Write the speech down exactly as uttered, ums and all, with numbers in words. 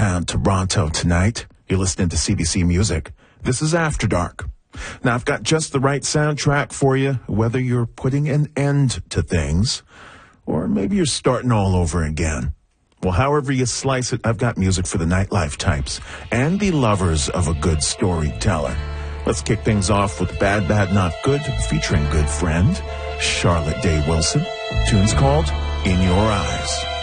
downtown Toronto tonight. You're listening to C B C Music. This is After Dark. Now, I've got just the right soundtrack for you, whether you're putting an end to things or maybe you're starting all over again. Well, however you slice it, I've got music for the nightlife types and the lovers of a good storyteller. Let's kick things off with Bad, Bad, Not Good, featuring good friend Charlotte Day Wilson. Tune's called In Your Eyes.